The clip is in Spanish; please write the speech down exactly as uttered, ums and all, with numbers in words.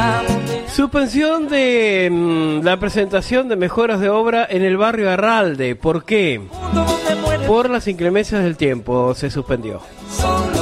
Suspensión de mm, la presentación de mejoras de obra en el barrio Arralde. ¿Por qué? Por las inclemencias del tiempo se suspendió.